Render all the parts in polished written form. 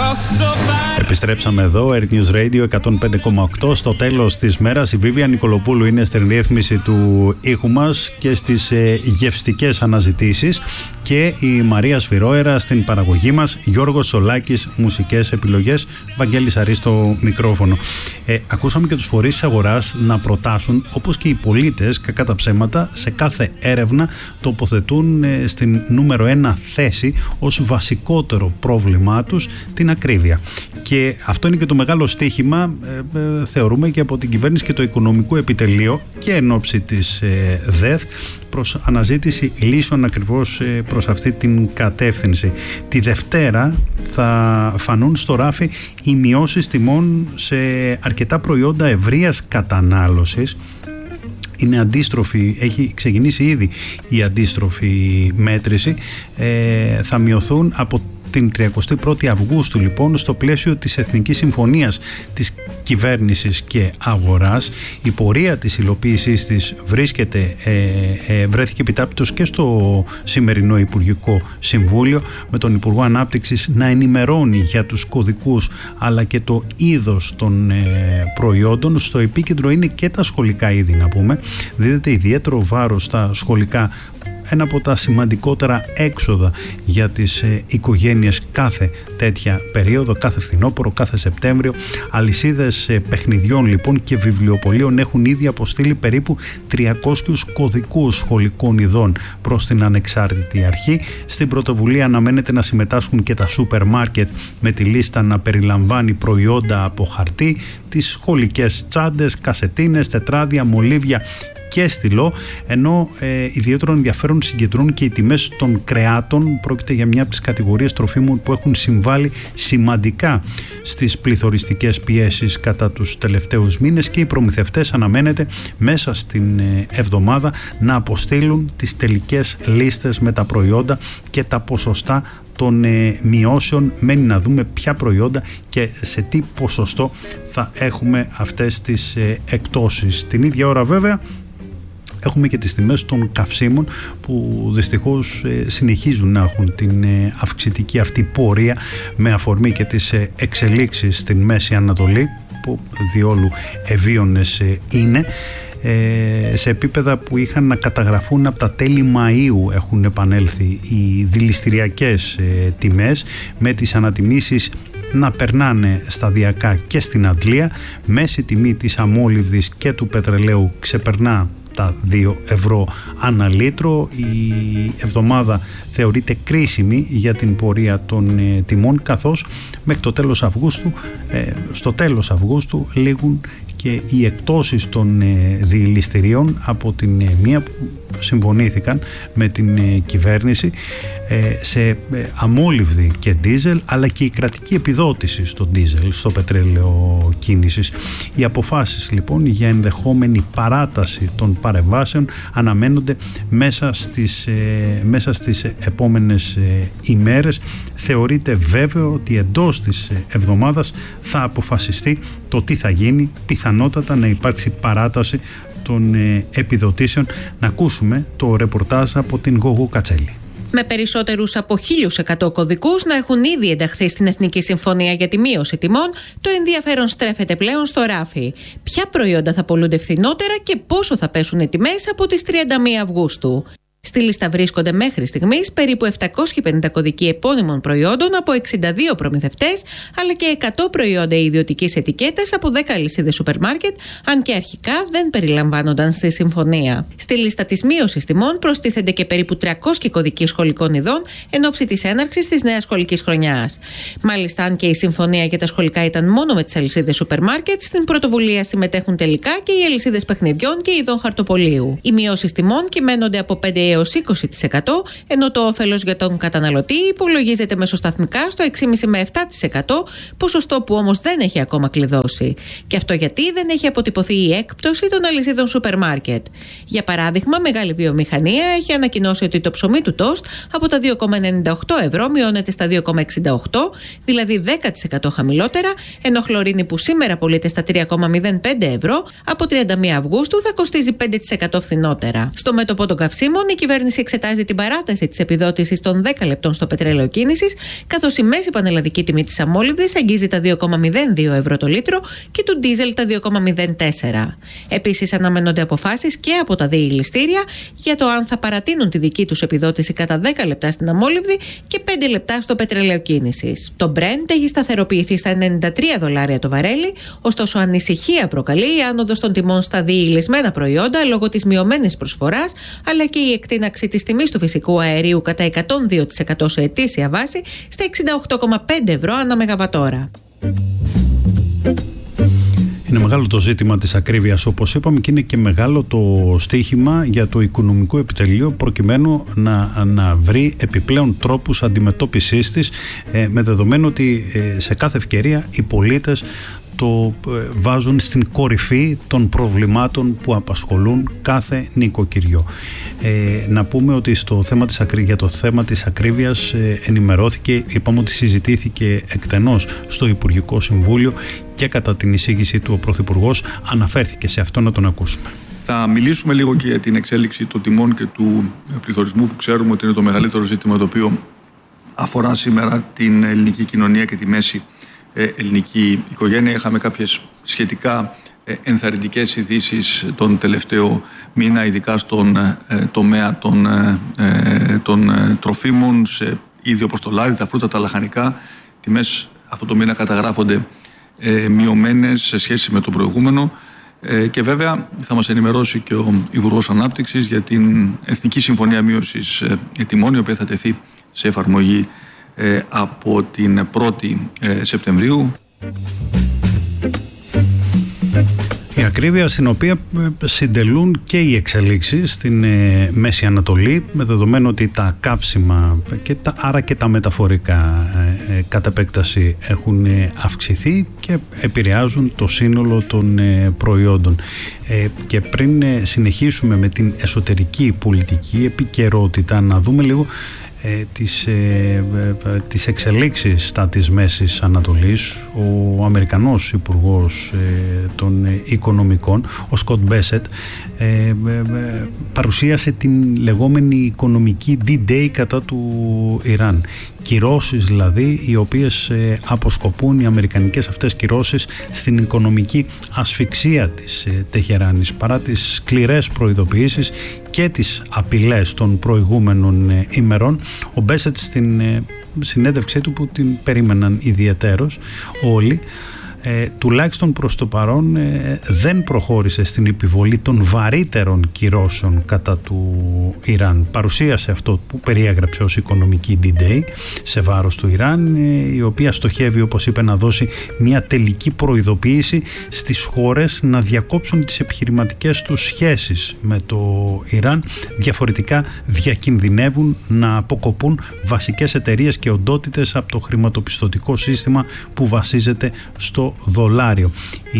Επιστρέψαμε εδώ, Air News Radio 105,8. Στο τέλος της μέρας η Βίβια Νικολοπούλου είναι στην ρύθμιση του ήχου μας και στις γευστικές αναζητήσεις και η Μαρία Σφυρόερα στην παραγωγή μας, Γιώργος Σολάκης μουσικές επιλογές, Βαγγέλης Αρίστο μικρόφωνο. Ακούσαμε και τους φορείς της αγοράς να προτάσουν, όπως και οι πολίτες, κακά τα ψέματα, σε κάθε έρευνα τοποθετούν στην νούμερο 1 θέση ως βασικότερο πρόβλημά τους την ακρίβεια. Και αυτό είναι και το μεγάλο στίχημα, θεωρούμε, και από την κυβέρνηση και το Οικονομικό Επιτελείο και εν ώψη της ΔΕΘ προς αναζήτηση λύσεων ακριβώς προς αυτή την κατεύθυνση. Τη Δευτέρα θα φανούν στο ράφι οι μειώσεις τιμών σε αρκετά προϊόντα ευρείας κατανάλωσης. Είναι αντίστροφη, έχει ξεκινήσει ήδη η αντίστροφη μέτρηση. Θα μειωθούν από την 31η Αυγούστου, λοιπόν, στο πλαίσιο της Εθνικής Συμφωνίας της Κυβέρνησης και Αγοράς. Η πορεία της υλοποίησης της βρέθηκε επιτάπητος και στο σημερινό Υπουργικό Συμβούλιο, με τον Υπουργό Ανάπτυξης να ενημερώνει για τους κωδικούς αλλά και το είδος των προϊόντων. Στο επίκεντρο είναι και τα σχολικά είδη, να πούμε. Δίδεται ιδιαίτερο βάρος στα σχολικά, ένα από τα σημαντικότερα έξοδα για τις οικογένειες κάθε τέτοια περίοδο, κάθε φθινόπωρο, κάθε Σεπτέμβριο. Αλυσίδες παιχνιδιών, λοιπόν, και βιβλιοπωλείων έχουν ήδη αποστείλει περίπου 300 κωδικούς σχολικών ειδών προς την ανεξάρτητη αρχή. Στην πρωτοβουλία αναμένεται να συμμετάσχουν και τα σούπερ μάρκετ, με τη λίστα να περιλαμβάνει προϊόντα από χαρτί, τις σχολικές τσάντες, κασετίνες, τετράδια, μολύβια και στυλό, ενώ ιδιαίτερο ενδιαφέρον συγκεντρώνουν και οι τιμές των κρεάτων. Πρόκειται για μια από τις κατηγορίες τροφίμων που έχουν συμβάλει σημαντικά στις πληθωριστικές πιέσεις κατά τους τελευταίους μήνες, και οι προμηθευτές αναμένεται μέσα στην εβδομάδα να αποστείλουν τις τελικές λίστες με τα προϊόντα και τα ποσοστά των μειώσεων. Μένει να δούμε ποια προϊόντα και σε τι ποσοστό θα έχουμε αυτές τις εκτόσεις. Την ίδια ώρα, βέβαια, έχουμε και τις τιμές των καυσίμων, που δυστυχώς συνεχίζουν να έχουν την αυξητική αυτή πορεία, με αφορμή και τις εξελίξεις στην Μέση Ανατολή, που διόλου ευίωνες είναι. Σε επίπεδα που είχαν να καταγραφούν από τα τέλη Μαΐου έχουν επανέλθει οι δηληστηριακές τιμές, με τις ανατιμήσεις να περνάνε σταδιακά και στην Αντλία. Μέση τιμή της αμόλυβδης και του πετρελαίου ξεπερνά τα 2 ευρώ ανά λίτρο. Η εβδομάδα θεωρείται κρίσιμη για την πορεία των τιμών, καθώς μέχρι το τέλος Αυγούστου, στο τέλος Αυγούστου λήγουν και οι εκτόσεις των δηληστηρίων από την μία που συμφωνήθηκαν με την κυβέρνηση σε αμόλυβδη και ντίζελ, αλλά και η κρατική επιδότηση στο ντίζελ, στο πετρέλαιο κίνησης. Οι αποφάσεις, λοιπόν, για ενδεχόμενη παράταση των παρεμβάσεων αναμένονται μέσα στις επόμενες ημέρες. Θεωρείται βέβαιο ότι εντός της εβδομάδας θα αποφασιστεί το τι θα γίνει, πιθανότατα να υπάρξει παράταση των επιδοτήσεων. Να ακούσουμε το ρεπορτάζ από την Γογού Κατσέλη. Με περισσότερους από 1.100 κωδικούς να έχουν ήδη ενταχθεί στην Εθνική Συμφωνία για τη μείωση τιμών, το ενδιαφέρον στρέφεται πλέον στο ράφι. Ποια προϊόντα θα πωλούνται φθηνότερα και πόσο θα πέσουν οι τιμές από τις 31 Αυγούστου. Στη λίστα βρίσκονται μέχρι στιγμής περίπου 750 κωδικοί επώνυμων προϊόντων από 62 προμηθευτές, αλλά και 100 προϊόντα ιδιωτικής ετικέτας από 10 αλυσίδες σούπερ μάρκετ, αν και αρχικά δεν περιλαμβάνονταν στη συμφωνία. Στη λίστα της μείωσης τιμών προστίθενται και περίπου 300 κωδικοί σχολικών ειδών εν ώψη της έναρξης της νέας σχολικής χρονιάς. Μάλιστα, αν και η συμφωνία για τα σχολικά ήταν μόνο με τις αλυσίδες σούπερ μάρκετ, στην πρωτοβουλία συμμετέχουν τελικά και οι αλυσίδες παιχνιδιών και ειδών χαρτοπολίου. Οι μειώσεις τιμών κυμαίνονται από 5 έως 20%, ενώ το όφελος για τον καταναλωτή υπολογίζεται μεσοσταθμικά στο 6,5 με 7%, ποσοστό που όμως δεν έχει ακόμα κλειδώσει. Και αυτό γιατί δεν έχει αποτυπωθεί η έκπτωση των αλυσίδων σούπερ μάρκετ. Για παράδειγμα, μεγάλη βιομηχανία έχει ανακοινώσει ότι το ψωμί του τόστ από τα 2,98 ευρώ μειώνεται στα 2,68, δηλαδή 10% χαμηλότερα, ενώ χλωρίνη που σήμερα πωλείται στα 3,05 ευρώ, από 31 Αυγούστου θα κοστίζει 5% φθηνότερα. Στο μέτωπο των καυσίμων, η κυβέρνηση εξετάζει την παράταση της επιδότησης των 10 λεπτών στο πετρέλαιο κίνησης, καθώς η μέση πανελλαδική τιμή της αμόλυβδης αγγίζει τα 2,02 ευρώ το λίτρο και του ντίζελ τα 2,04. Επίσης, αναμένονται αποφάσεις και από τα δύο ηλιστήρια για το αν θα παρατείνουν τη δική τους επιδότηση κατά 10 λεπτά στην αμόλυβδη και 5 λεπτά στο πετρέλαιο κίνησης. Το Brent έχει σταθεροποιηθεί στα $93 το βαρέλι, ωστόσο ανησυχία προκαλεί η άνοδος των τιμών στα διηλισμένα προϊόντα λόγω της μειωμένης προσφοράς, αλλά και η εκτείναξη της τιμής του φυσικού αερίου κατά 102% σε ετήσια βάση στα 68,5 ευρώ ανά μεγαβατόρα. Είναι μεγάλο το ζήτημα της ακρίβειας, όπως είπαμε, και είναι και μεγάλο το στίχημα για το Οικονομικό Επιτελείο προκειμένου να βρει επιπλέον τρόπους αντιμετώπισης της, με δεδομένο ότι σε κάθε ευκαιρία οι πολίτες το βάζουν στην κορυφή των προβλημάτων που απασχολούν κάθε νοικοκυριό. Να πούμε ότι για το θέμα της ακρίβειας ενημερώθηκε, είπαμε ότι συζητήθηκε εκτενώς στο Υπουργικό Συμβούλιο και κατά την εισήγηση του ο Πρωθυπουργός αναφέρθηκε σε αυτό, να τον ακούσουμε. Θα μιλήσουμε λίγο και για την εξέλιξη των τιμών και του πληθωρισμού, που ξέρουμε ότι είναι το μεγαλύτερο ζήτημα το οποίο αφορά σήμερα την ελληνική κοινωνία και τη μέση ελληνική οικογένεια. Είχαμε κάποιες σχετικά ενθαρρυντικές ειδήσεις τον τελευταίο μήνα, ειδικά στον τομέα των τροφίμων, σε είδη όπως το λάδι, τα φρούτα, τα λαχανικά. Τιμές αυτό το μήνα καταγράφονται μειωμένες σε σχέση με το προηγούμενο, και βέβαια θα μας ενημερώσει και ο Υπουργός Ανάπτυξης για την Εθνική Συμφωνία Μείωσης Τιμών, η οποία θα τεθεί σε εφαρμογή από την 1η Σεπτεμβρίου. Η ακρίβεια στην οποία συντελούν και οι εξελίξεις στην Μέση Ανατολή, με δεδομένο ότι τα καύσιμα άρα και τα μεταφορικά κατά επέκταση έχουν αυξηθεί και επηρεάζουν το σύνολο των προϊόντων. Και πριν συνεχίσουμε με την εσωτερική πολιτική επικαιρότητα, να δούμε λίγο τις εξελίξεις στα της Μέσης Ανατολής. Ο Αμερικανός Υπουργός των Οικονομικών, ο Σκοτ Μπέσετ, παρουσίασε την λεγόμενη οικονομική D-Day κατά του Ιράν. Κυρώσεις δηλαδή, οι οποίες αποσκοπούν, οι αμερικανικές αυτές κυρώσεις, στην οικονομική ασφυξία της Τεχεράνης, παρά τις σκληρές προειδοποιήσεις και τις απειλές των προηγούμενων ημερών. Ο Μπέσετ στην συνέντευξή του, που την περίμεναν ιδιαιτέρως όλοι, τουλάχιστον προς το παρόν δεν προχώρησε στην επιβολή των βαρύτερων κυρώσεων κατά του Ιράν. Παρουσίασε αυτό που περιέγραψε ως οικονομική D-Day σε βάρος του Ιράν, η οποία στοχεύει, όπως είπε, να δώσει μια τελική προειδοποίηση στις χώρες να διακόψουν τις επιχειρηματικές τους σχέσεις με το Ιράν. Διαφορετικά διακινδυνεύουν να αποκοπούν βασικές εταιρείες και οντότητες από το χρηματοπιστωτικό σύστημα που βασίζεται στο δολάριο.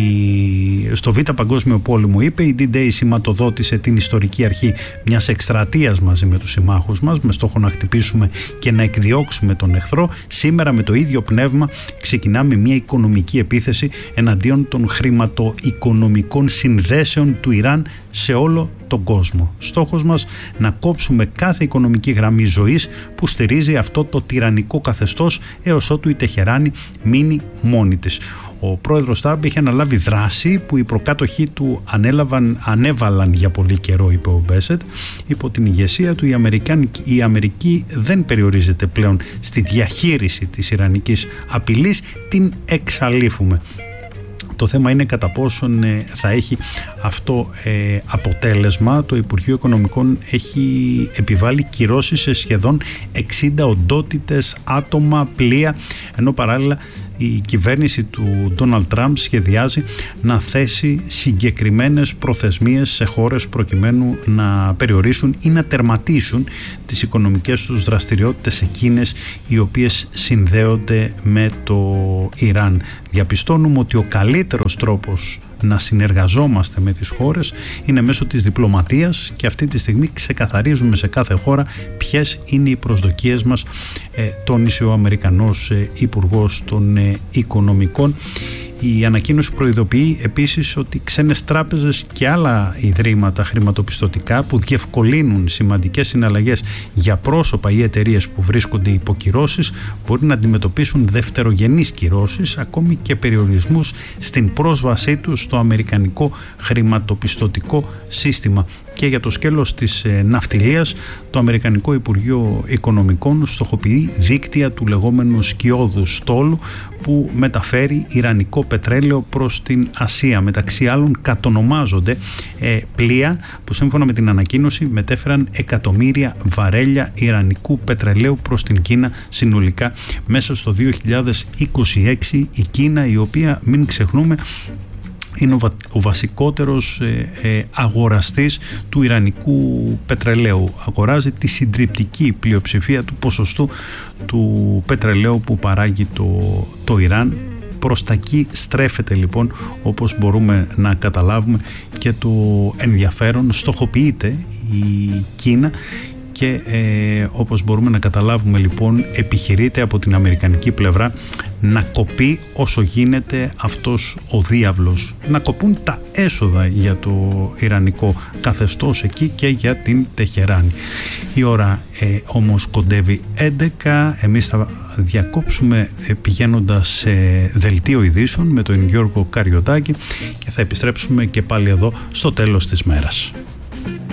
Στο Β' Παγκόσμιο Πόλεμο, είπε, η D-Day σηματοδότησε την ιστορική αρχή μιας εκστρατείας μαζί με τους συμμάχους μας, με στόχο να χτυπήσουμε και να εκδιώξουμε τον εχθρό. Σήμερα με το ίδιο πνεύμα ξεκινάμε μια οικονομική επίθεση εναντίον των χρηματοοικονομικών συνδέσεων του Ιράν σε όλο τον κόσμο. Στόχος μας να κόψουμε κάθε οικονομική γραμμή ζωής που στηρίζει αυτό το τυραννικό καθεστώς, έως ότου η Τεχεράνη μείνει μόνη της. Ο πρόεδρος Τραμπ είχε αναλάβει δράση που οι προκάτοχοί του ανέβαλαν για πολύ καιρό, είπε ο Μπέσετ. Υπό την ηγεσία του η Αμερική δεν περιορίζεται πλέον στη διαχείριση της ιρανικής απειλής, την εξαλείφουμε. Το θέμα είναι κατά πόσον θα έχει αυτό αποτέλεσμα. Το Υπουργείο Οικονομικών έχει επιβάλει κυρώσεις σε σχεδόν 60 οντότητες, άτομα, πλοία, ενώ παράλληλα η κυβέρνηση του Ντόναλντ Τραμπ σχεδιάζει να θέσει συγκεκριμένες προθεσμίες σε χώρες προκειμένου να περιορίσουν ή να τερματίσουν τις οικονομικές τους δραστηριότητες εκείνες οι οποίες συνδέονται με το Ιράν. Διαπιστώνουμε ότι ο καλύτερος τρόπος να συνεργαζόμαστε με τις χώρες είναι μέσω της διπλωματίας, και αυτή τη στιγμή ξεκαθαρίζουμε σε κάθε χώρα ποιες είναι οι προσδοκίες μας, τόνισε ο Αμερικανός Υπουργός των Οικονομικών. Η ανακοίνωση προειδοποιεί επίσης ότι ξένες τράπεζες και άλλα ιδρύματα χρηματοπιστωτικά που διευκολύνουν σημαντικές συναλλαγές για πρόσωπα ή εταιρείες που βρίσκονται υπό κυρώσεις μπορεί να αντιμετωπίσουν δευτερογενείς κυρώσεις, ακόμη και περιορισμούς στην πρόσβασή τους στο αμερικανικό χρηματοπιστωτικό σύστημα. Και για το σκέλος της ναυτιλίας, το Αμερικανικό Υπουργείο Οικονομικών στοχοποιεί δίκτυα του λεγόμενου σκιώδου στόλου που μεταφέρει ιρανικό πετρέλαιο προς την Ασία. Μεταξύ άλλων κατονομάζονται πλοία που σύμφωνα με την ανακοίνωση μετέφεραν εκατομμύρια βαρέλια ιρανικού πετρελαίου προς την Κίνα συνολικά μέσα στο 2026. Η Κίνα, η οποία, μην ξεχνούμε, είναι ο βασικότερος αγοραστής του ιρανικού πετρελαίου. Αγοράζει τη συντριπτική πλειοψηφία του ποσοστού του πετρελαίου που παράγει το Ιράν. Προς τα εκεί στρέφεται λοιπόν, όπως μπορούμε να καταλάβουμε, και το ενδιαφέρον. Στοχοποιείται η Κίνα και όπως μπορούμε να καταλάβουμε λοιπόν, επιχειρείται από την αμερικανική πλευρά να κοπεί όσο γίνεται αυτός ο διάβλος, να κοπούν τα έσοδα για το ιρανικό καθεστώς εκεί και για την Τεχεράνη. Η ώρα όμως κοντεύει 11, εμείς θα διακόψουμε πηγαίνοντας σε δελτίο ειδήσεων με τον Γιώργο Καριωτάκη και θα επιστρέψουμε και πάλι εδώ στο τέλος της μέρας.